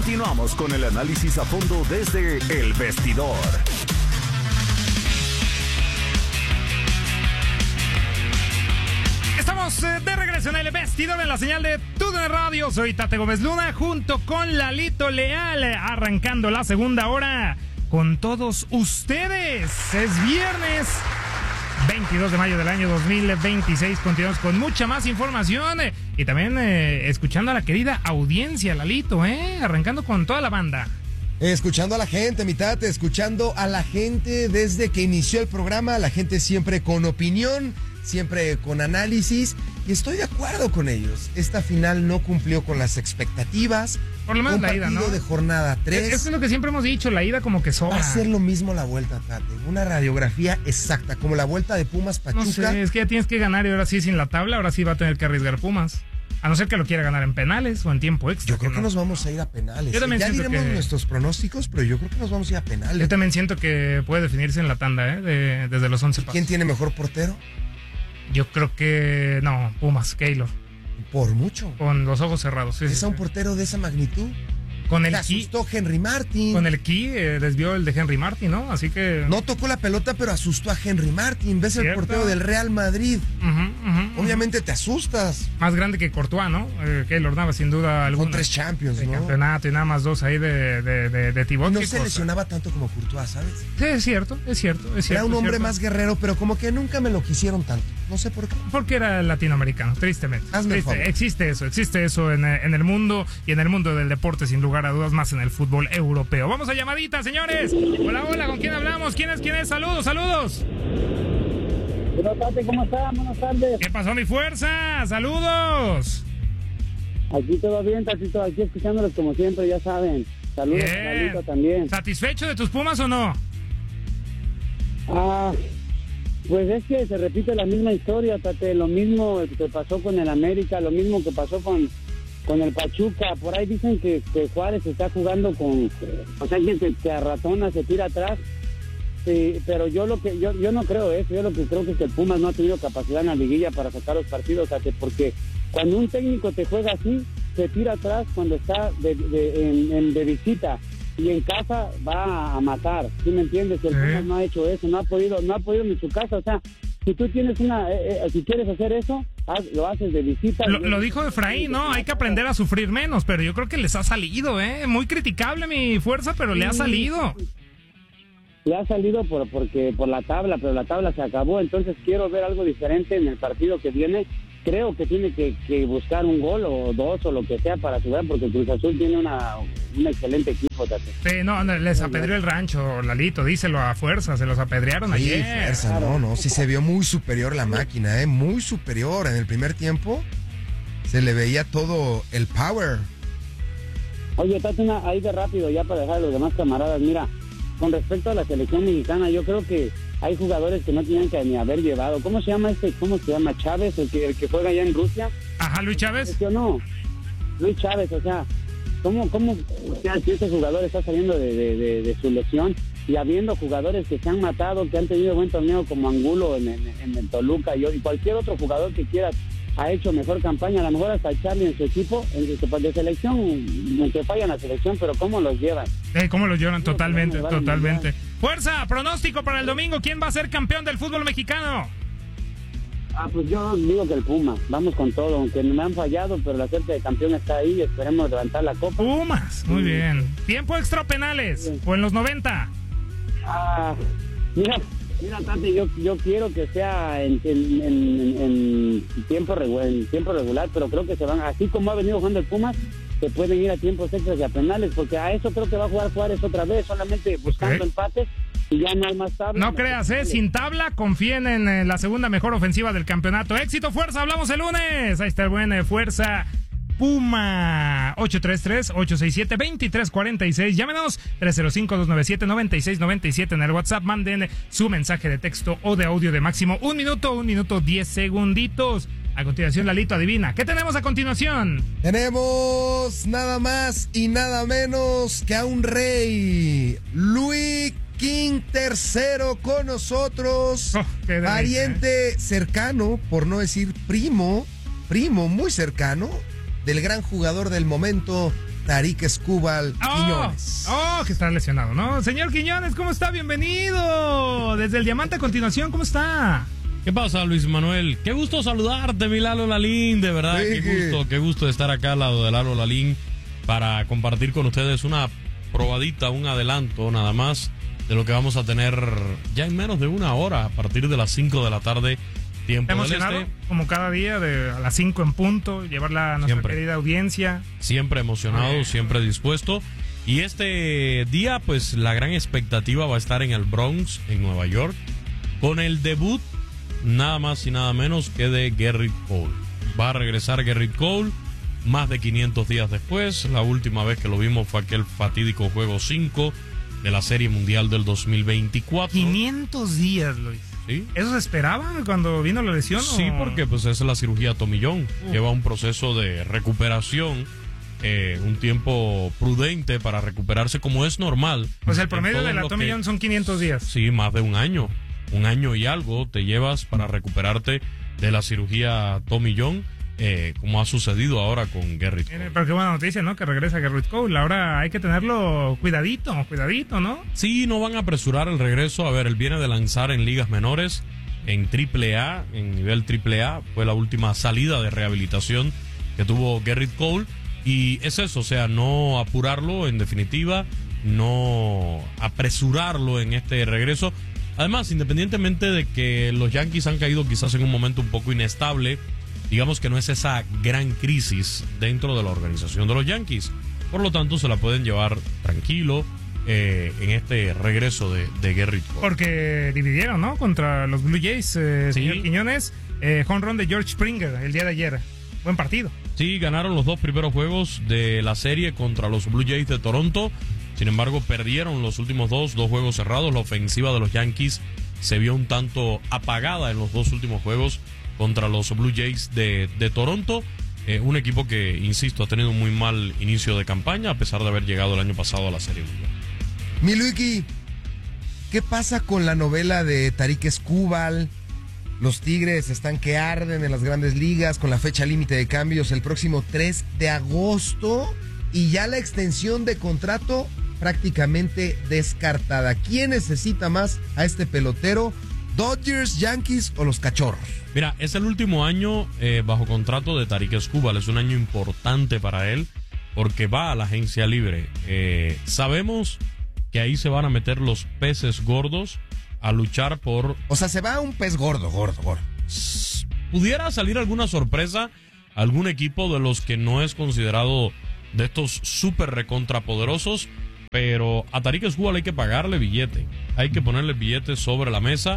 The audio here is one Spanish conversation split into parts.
Continuamos con el análisis a fondo desde El Vestidor. Estamos de regreso en El Vestidor en la señal de TUDN Radio. Soy Tate Gómez Luna junto con Lalito Leal, arrancando la segunda hora con todos ustedes. Es viernes 22 de mayo del año 2026. Continuamos con mucha más información y también escuchando a la querida audiencia, Lalito, arrancando con toda la banda. Escuchando a la gente, mi Tate, escuchando a la gente desde que inició el programa, la gente siempre con opinión, siempre con análisis, y estoy de acuerdo con ellos. Esta final no cumplió con las expectativas. Por lo menos la ida, ¿no? Un partido de jornada 3. Eso es lo que siempre hemos dicho, la ida como que sobra. Va a ser lo mismo la vuelta, Tate. Una radiografía exacta, como la vuelta de Pumas Pachuca. No sé, es que ya tienes que ganar y ahora sí sin la tabla, ahora sí va a tener que arriesgar Pumas. A no ser que lo quiera ganar en penales o en tiempo extra. Yo creo que nos vamos a ir a penales. Yo también ya diremos que... nuestros pronósticos, pero yo creo que nos vamos a ir a penales. Yo también siento que puede definirse en la tanda, desde los 11 pasos. ¿Quién tiene mejor portero? Yo creo que... No, Pumas, Keylor. Por mucho. Con los ojos cerrados. Sí, ¿Es a un portero de esa magnitud? Con el Le asustó Henry Martin. Con el ki desvió el de Henry Martin, ¿no? Así que... No tocó la pelota, pero asustó a Henry Martin. ¿Ves? ¿Cierto? El portero del Real Madrid. Obviamente te asustas. Más grande que Courtois, ¿no? Keylor Navas, sin duda alguna. Con 3 Champions, ¿no? Campeonato y nada más 2 ahí de Thibaut. No se lesionaba tanto como Courtois, ¿sabes? Sí, es cierto. Era un hombre más guerrero, pero como que nunca me lo quisieron tanto. No sé por qué. Porque era latinoamericano, tristemente. Existe eso en el mundo y en el mundo del deporte, sin lugar a dudas, más en el fútbol europeo. Vamos a llamadita, señores. Hola, ¿con quién hablamos? ¿Quién es? Saludos. Hola, Tate, ¿cómo estás? Buenas tardes. ¿Qué pasó, mi fuerza? Saludos. Aquí todo bien, Tatito, aquí escuchándolos como siempre, ya saben. Saludos a Lalito también. ¿Satisfecho de tus Pumas o no? Pues es que se repite la misma historia, Tate, lo mismo que pasó con el América, lo mismo que pasó con el Pachuca. Por ahí dicen que Juárez está jugando con, o sea, que se arratona, se tira atrás. Sí, pero yo no creo eso. Yo lo que creo que es que el Pumas no ha tenido capacidad en la liguilla para sacar los partidos, Tate, porque cuando un técnico te juega así, se tira atrás cuando está de visita. Y en casa va a matar, ¿sí me entiendes? El Pumas no ha hecho eso, no ha podido ni su casa. O sea, si tú tienes si quieres hacer eso, lo haces de visita. Lo dijo Efraín, ¿no? Hay que aprender a sufrir menos, pero yo creo que les ha salido, muy criticable mi fuerza, pero le ha salido. Le ha salido porque por la tabla, pero la tabla se acabó. Entonces quiero ver algo diferente en el partido que viene. Creo que tiene que buscar un gol o 2 o lo que sea para asegurar, porque Cruz Azul tiene un excelente equipo. Sí, no, les apedreó el rancho, Lalito, díselo a fuerza, se los apedrearon ayer. Fuerza, no, sí se vio muy superior la máquina, muy superior. En el primer tiempo se le veía todo el power. Oye, Tati, ahí de rápido, ya para dejar a los demás camaradas, mira, con respecto a la selección mexicana, yo creo que hay jugadores que no tienen que ni haber llevado. ¿Cómo se llama Chávez, el que juega allá en Rusia? Ajá, Luis Chávez. No, Luis Chávez, o sea, ¿cómo o sea, si ese jugador está saliendo de su lesión y habiendo jugadores que se han matado, que han tenido buen torneo como Angulo en el Toluca y cualquier otro jugador que quiera ha hecho mejor campaña, a lo mejor hasta Charlie en su equipo de selección, aunque fallan la selección, pero ¿cómo los llevan? ¿Cómo los llevan? Totalmente. Fuerza, pronóstico para el domingo, ¿quién va a ser campeón del fútbol mexicano? Pues yo digo que el Puma, vamos con todo, aunque me han fallado, pero la suerte de campeón está ahí, esperemos levantar la copa. Pumas, muy bien. ¿Tiempo extra o penales? ¿O en los 90? Mira, Tati, yo quiero que sea en tiempo regular, pero creo que se van, así como ha venido jugando el Pumas, se pueden ir a tiempos extras y a penales, porque a eso creo que va a jugar Juárez otra vez, solamente buscando empates y ya no hay más tabla. No creas, sin tabla, confíen en la segunda mejor ofensiva del campeonato. Éxito, fuerza, hablamos el lunes. Ahí está el buen fuerza. Puma 833-867-2346. Llámenos 305-297-9697 en el WhatsApp. Manden su mensaje de texto o de audio de máximo 1 minuto 10 segunditos. A continuación, Lalito, adivina. ¿Qué tenemos a continuación? Tenemos nada más y nada menos que a un rey, Louis King III con nosotros. Pariente cercano, por no decir primo muy cercano, del gran jugador del momento, Tarik Skubal Quiñones. Que está lesionado, ¿no? Señor Quiñones, ¿cómo está? Bienvenido. Desde el Diamante a continuación, ¿cómo está? ¿Qué pasa, Luis Manuel? Qué gusto saludarte, mi Lalo Lalín, de verdad, qué gusto estar acá al lado de Lalo Lalín para compartir con ustedes una probadita, un adelanto nada más de lo que vamos a tener ya en menos de una hora a partir de las 5 de la tarde, tiempo del este. Como cada día, a las 5 en punto, llevarla a nuestra querida audiencia. Siempre emocionado, siempre dispuesto. Y este día, pues la gran expectativa va a estar en el Bronx, en Nueva York, con el debut nada más y nada menos que de Gerrit Cole. Va a regresar Gerrit Cole más de 500 días después. La última vez que lo vimos fue aquel fatídico juego 5 de la Serie Mundial del 2024. 500 días, Luis. ¿Sí? ¿Eso se esperaba cuando vino la lesión? Sí, porque pues es la cirugía tomillón. Lleva un proceso de recuperación, un tiempo prudente para recuperarse como es normal. O sea, el promedio de la tomillón son 500 días. Sí, más de un año. Un año y algo te llevas para recuperarte de la cirugía tomillón. Como ha sucedido ahora con Gerrit Cole. Pero qué buena noticia, ¿no? Que regresa Gerrit Cole. Ahora hay que tenerlo cuidadito, ¿no? Sí, no van a apresurar el regreso. A ver, él viene de lanzar en ligas menores, en AAA, en nivel AAA. Fue la última salida de rehabilitación que tuvo Gerrit Cole. Y es eso, o sea, no apurarlo, en definitiva, no apresurarlo en este regreso. Además, independientemente de que los Yankees han caído quizás en un momento un poco inestable, digamos que no es esa gran crisis dentro de la organización de los Yankees. Por lo tanto, se la pueden llevar tranquilo en este regreso de Gerrit Cole. Porque dividieron, ¿no? Contra los Blue Jays, señor Quiñones. Home run de George Springer el día de ayer. Buen partido. Sí, ganaron los 2 primeros juegos de la serie contra los Blue Jays de Toronto. Sin embargo, perdieron los últimos dos juegos cerrados. La ofensiva de los Yankees se vio un tanto apagada en los 2 últimos juegos contra los Blue Jays de Toronto, un equipo que, insisto, ha tenido un muy mal inicio de campaña a pesar de haber llegado el año pasado a la Serie Mundial. Miluiki, ¿qué pasa con la novela de Tarik Skubal? Los Tigres están que arden en las grandes ligas con la fecha límite de cambios el próximo 3 de agosto y ya la extensión de contrato prácticamente descartada. ¿Quién necesita más a este pelotero? ¿Dodgers, Yankees o los Cachorros? Mira, es el último año bajo contrato de Tarik Skubal. Es un año importante para él porque va a la agencia libre. Sabemos que ahí se van a meter los peces gordos a luchar por... O sea, se va un pez gordo. Pudiera salir alguna sorpresa, algún equipo de los que no es considerado de estos súper recontrapoderosos, pero a Tarik Skubal hay que pagarle billete. Hay que ponerle billete sobre la mesa.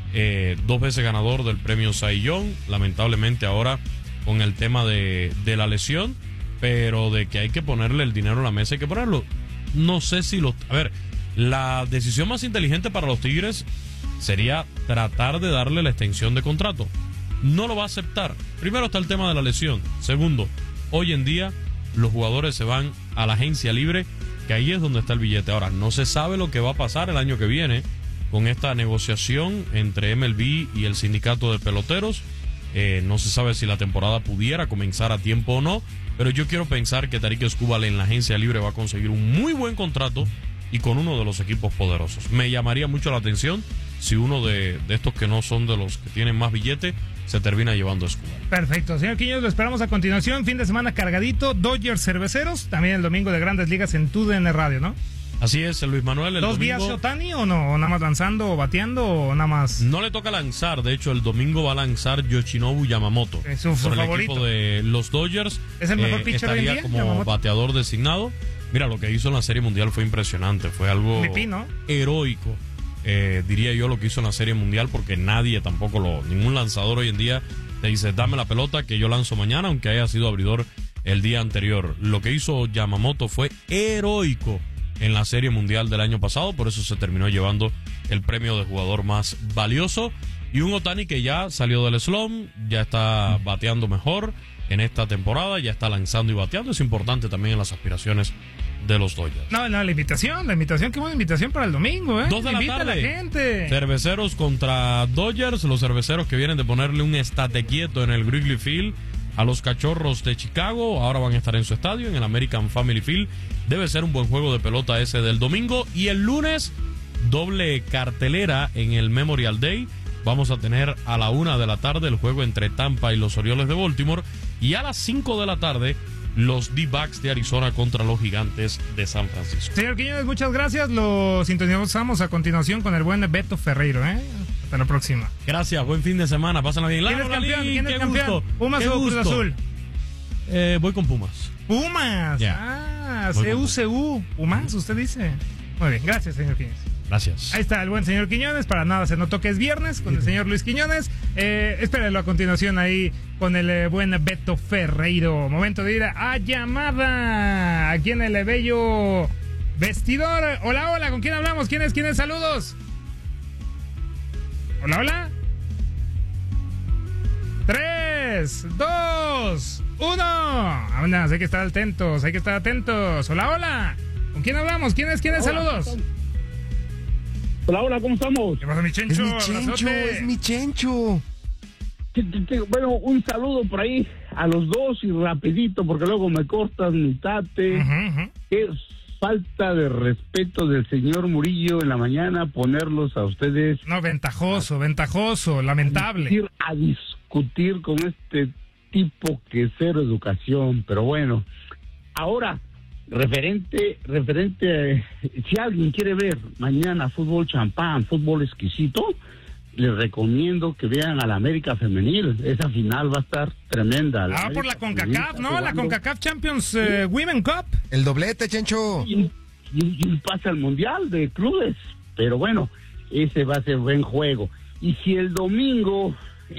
2 veces ganador del premio Cy Young, lamentablemente ahora con el tema de la lesión, pero de que hay que ponerle el dinero en la mesa, hay que ponerlo. No sé si a ver, la decisión más inteligente para los Tigres sería tratar de darle la extensión de contrato. No lo va a aceptar. Primero está el tema de la lesión. Segundo, hoy en día los jugadores se van a la agencia libre, que ahí es donde está el billete. Ahora, no se sabe lo que va a pasar el año que viene con esta negociación entre MLB y el sindicato de peloteros. No se sabe si la temporada pudiera comenzar a tiempo o no, pero yo quiero pensar que Tarik Skubal en la agencia libre va a conseguir un muy buen contrato y con uno de los equipos poderosos. Me llamaría mucho la atención si uno de estos que no son de los que tienen más billete se termina llevando a Skubal. Perfecto, señor Quiñones, lo esperamos a continuación. Fin de semana cargadito, Dodgers Cerveceros, también el domingo de Grandes Ligas en TUDN Radio, ¿no? Así es, Luis Manuel. El ¿2 días Ohtani o no? ¿O nada más lanzando o bateando o nada más? No le toca lanzar. De hecho, el domingo va a lanzar Yoshinobu Yamamoto. Es su por el favorito. Equipo de los Dodgers. ¿Es el mejor pitcher hoy en día, como Yamamoto? bateador designado. Mira, lo que hizo en la Serie Mundial fue impresionante. Fue algo MVP, ¿no? Heroico. Diría yo lo que hizo en la Serie Mundial, porque nadie tampoco ningún lanzador hoy en día te dice, dame la pelota que yo lanzo mañana, aunque haya sido abridor el día anterior. Lo que hizo Yamamoto fue heroico en la Serie Mundial del año pasado, por eso se terminó llevando el premio de jugador más valioso. Y un Ohtani que ya salió del slump, ya está bateando mejor en esta temporada, ya está lanzando y bateando. Es importante también en las aspiraciones de los Dodgers. No, la invitación, qué buena invitación para el domingo, 2 de la Invita tarde. A la gente. Cerveceros contra Dodgers, los cerveceros que vienen de ponerle un estate quieto en el Wrigley Field a los Cachorros de Chicago. Ahora van a estar en su estadio, en el American Family Field. Debe ser un buen juego de pelota ese del domingo. Y el lunes, doble cartelera en el Memorial Day. Vamos a tener a la 1 de la tarde el juego entre Tampa y los Orioles de Baltimore. Y a las 5 de la tarde, los D-Backs de Arizona contra los Gigantes de San Francisco. Señor Quiñones, muchas gracias. Lo sintonizamos a continuación con el buen Beto Ferreiro, ¿eh? Hasta la próxima. Gracias, buen fin de semana. Pásenla bien. ¿Quién es campeón? ¿Quién es campeón? Gusto. ¿Pumas o Cruz Azul? Voy con Pumas. Pumas. Yeah. CU. Pumas, usted dice. Muy bien, gracias, señor Quiñones. Gracias. Ahí está el buen señor Quiñones. Para nada se notó que es viernes con el señor Luis Quiñones. Espérenlo a continuación ahí con el buen Beto Ferreiro. Momento de ir a llamada aquí en el bello vestidor. Hola, ¿con quién hablamos? ¿Quién es? Saludos. Hola. 3, 2, 1. Vámonos, hay que estar atentos. Hola. ¿Con quién hablamos? ¿Quién es? Saludos. Hola, ¿cómo estamos? ¿Qué pasa, mi Chencho? Es mi Chencho. Bueno, un saludo por ahí a los dos y rapidito, porque luego me cortas mi tate. Qué falta de respeto del señor Murillo en la mañana ponerlos a ustedes. No, ventajoso, lamentable. A discutir con este tipo que cero educación, pero bueno. Ahora, referente, si alguien quiere ver mañana fútbol champán, fútbol exquisito, les recomiendo que vean a la América Femenil. Esa final va a estar tremenda. Por la CONCACAF, ¿no? La CONCACAF Champions Women Cup. El doblete, Chencho. Y pasa al Mundial de Clubes. Pero bueno, ese va a ser buen juego. Y si el domingo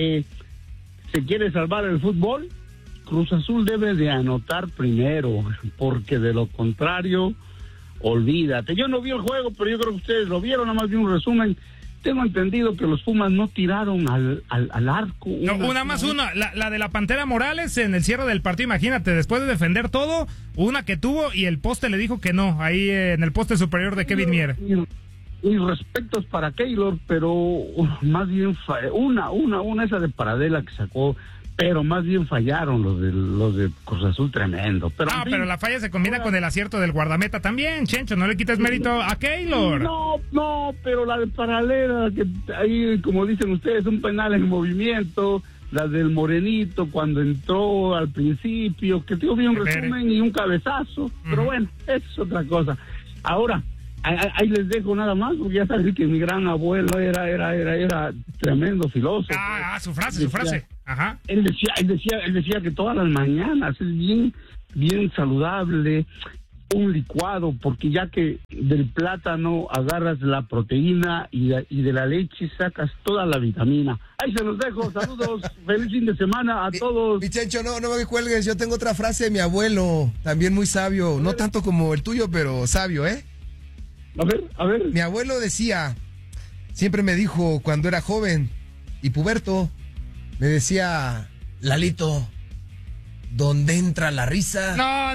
se quiere salvar el fútbol, Cruz Azul debe de anotar primero, porque de lo contrario, olvídate. Yo no vi el juego, pero yo creo que ustedes lo vieron, nada más vi un resumen. Tengo entendido que los Pumas no tiraron al arco. No, una. La de la Pantera Morales en el cierre del partido, imagínate, después de defender todo, una que tuvo y el poste le dijo que no, ahí en el poste superior de Kevin Mier. Y respetos para Keylor, pero más bien una esa de Paradela que sacó, pero más bien fallaron los de Cruz Azul, tremendo. Pero, pero la falla se combina con el acierto del guardameta también, Chencho, no le quites mérito a Keylor. No, pero la de Paralela, que ahí, como dicen ustedes, un penal en movimiento, la del Morenito cuando entró al principio, que tuvo bien un resumen y un cabezazo, pero bueno, eso es otra cosa. Ahora, ahí les dejo nada más, porque ya saben que mi gran abuelo era tremendo filósofo. Su frase. Ajá. Él decía que todas las mañanas es bien saludable un licuado, porque ya que del plátano agarras la proteína y de la leche sacas toda la vitamina. Ahí se los dejo, saludos, feliz fin de semana a todos. Vichencho, no me cuelgues, yo tengo otra frase de mi abuelo, también muy sabio, no tanto como el tuyo, pero sabio, ¿eh? A ver. Mi abuelo decía, siempre me dijo cuando era joven y puberto, me decía, Lalito, ¿dónde entra la risa? No.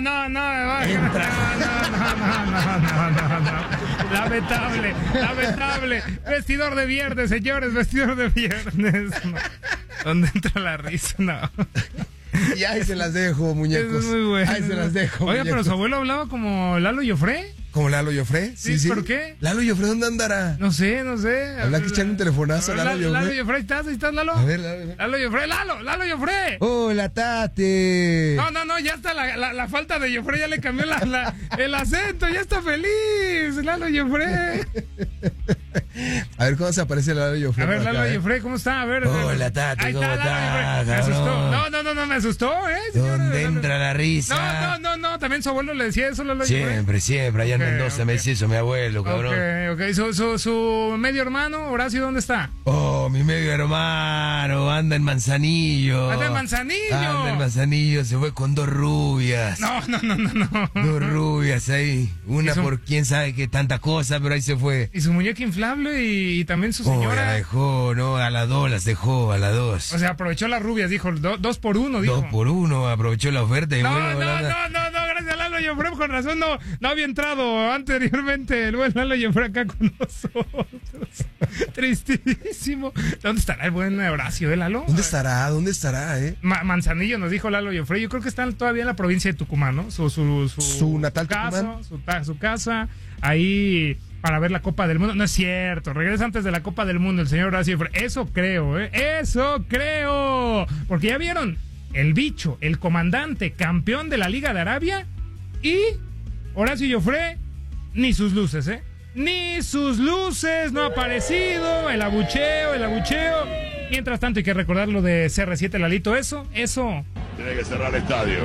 Lamentable. Vestidor de viernes, señores, vestidor de viernes. No. ¿Dónde entra la risa? No. Y ahí se las dejo, muñecos. Es muy bueno. Ahí se las dejo. Oiga, pero su abuelo hablaba como Lalo Joffre. ¿Como Lalo Joffre? Sí. ¿Por qué? ¿Lalo Joffre dónde andará? No sé. Habrá que echarle un telefonazo a Lalo Joffre. Lalo Joffre, ¿estás, Lalo? A ver. Lalo Joffre. Hola, Tate. No, ya está la falta de Joffre, ya le cambió el acento, ya está feliz, Lalo Joffre. A ver cómo se aparece Lalo Joffre. A ver, Lalo Joffre, ¿cómo está? A ver. Hola, Tate, ¿cómo estás? Me asustó. No, me asustó, señor. ¿Dónde entra la risa? No, también su abuelo le decía eso, Lalo Joffre. Siempre, allá en Mendoza me decía eso mi abuelo, cabrón. Ok. Su medio hermano, Horacio, ¿dónde está? Oh, mi medio hermano, anda en Manzanillo. ¿Anda en Manzanillo? Se fue con dos rubias. No. Dos rubias ahí. Una por quién sabe qué tanta cosa, pero ahí se fue. Y su muñeca inflable y también su señora. La dejó, no, a las dos las dejó, a las dos. O sea, aprovechó las rubias, dijo, 2 por 1, dijo. 2 por 1, aprovechó la oferta y No, gracias, Lalo. Lalo Joffre, con razón no había entrado anteriormente el buen Lalo Joffre acá con nosotros. Tristísimo. ¿Dónde estará el buen Horacio, Lalo? ¿Dónde estará, Manzanillo, nos dijo Lalo Joffre. Yo creo que está todavía en la provincia de Tucumán, ¿no? Su natal casa, su casa, ahí para ver la Copa del Mundo. No es cierto, regresa antes de la Copa del Mundo el señor Horacio Joffre. Eso creo, eso creo. Porque ya vieron, el bicho, el comandante, campeón de la Liga de Arabia, y Horacio Joffre, ni sus luces, ni sus luces, no ha aparecido. El abucheo. Mientras tanto, hay que recordar lo de CR7, Lalito. Eso. Tiene que cerrar el estadio.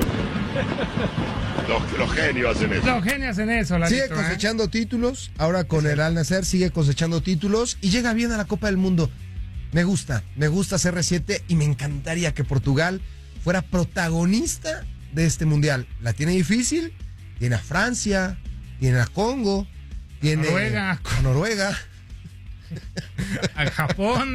Los genios hacen eso. Los genios hacen eso, Lalito. Sigue cosechando títulos. Ahora con el Al Nassr sigue cosechando títulos y llega bien a la Copa del Mundo. Me gusta CR7 y me encantaría que Portugal fuera protagonista de este mundial. La tiene difícil. Tiene a Francia, tiene a Congo, tiene a Noruega. A Japón,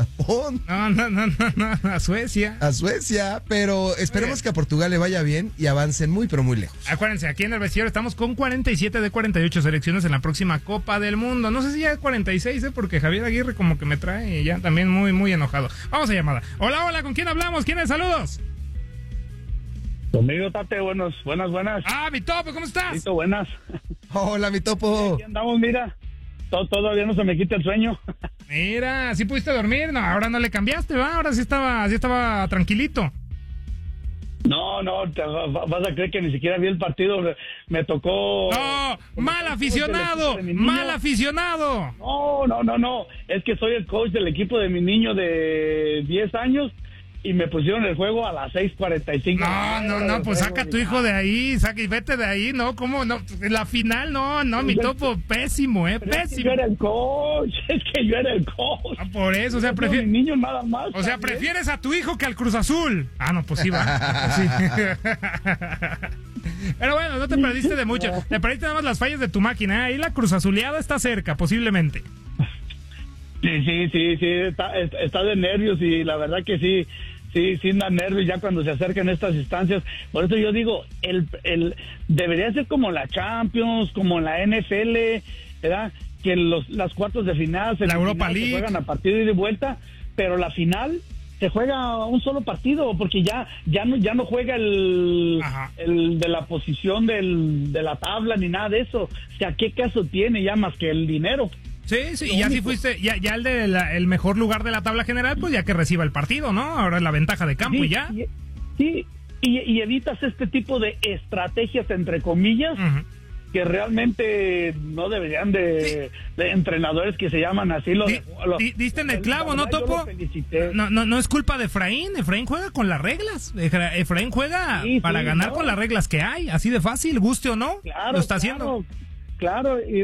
No, a Suecia. Pero esperemos que a Portugal le vaya bien y avancen muy, pero muy lejos. Acuérdense, aquí en el vestidor estamos con 47 de 48 selecciones en la próxima Copa del Mundo. No sé si ya es 46, porque Javier Aguirre como que me trae ya también muy, muy enojado. Vamos a llamada. Hola, ¿con quién hablamos? ¿Quién es? Saludos. Conmigo, Tate, buenas. Mi Topo, ¿cómo estás? Listo, buenas. Hola, mi Topo. Aquí andamos, mira. Todavía no se me quita el sueño. Mira, ¿sí pudiste dormir? No, ahora no le cambiaste, ¿va? Ahora sí estaba tranquilito. No, vas a creer que ni siquiera vi el partido. Me tocó... ¡No! ¡Mal aficionado! No. Es que soy el coach del equipo de mi niño de 10 años y me pusieron el juego a las 6:45. No, pues saca a tu hijo de ahí, y vete de ahí, ¿no? ¿Cómo no? La final, no, mi Topo, pésimo, pésimo. Es que yo era el coach. Por eso, o sea, mi niño nada más. O sea, prefieres a tu hijo que al Cruz Azul. No, pues sí va. Sí. Pero bueno, no te perdiste de mucho. Te perdiste nada más las fallas de tu máquina. Ahí la Cruz Azuleada está cerca, posiblemente. Sí, está de nervios y la verdad que sí da nervios ya cuando se acercan estas instancias. Por eso yo digo, debería ser como la Champions, como la NFL, ¿verdad? Que las cuartos de final, la Europa League, se juegan a partido y de vuelta, pero la final se juega un solo partido, porque ya no juega el de la posición de la tabla ni nada de eso. O sea, ¿qué caso tiene ya más que el dinero? Sí, y ya si fuiste, ya el el mejor lugar de la tabla general, pues ya que reciba el partido, ¿no? Ahora es la ventaja de campo y ya. Sí, y evitas este tipo de estrategias, entre comillas, que realmente no deberían de entrenadores que se llaman así. Diste en el clavo, ¿no, Topo? No es culpa de Efraín juega con las reglas. Efraín juega para ganar con las reglas que hay, así de fácil, guste o no, lo está haciendo. Claro,